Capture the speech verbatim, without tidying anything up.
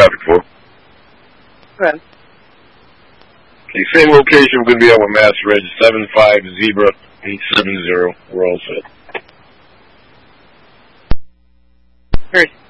traffic for. Right. Okay, same location, we're going to be out with Mass Reg, seven five Zebra eight seven zero. We're all set. Great.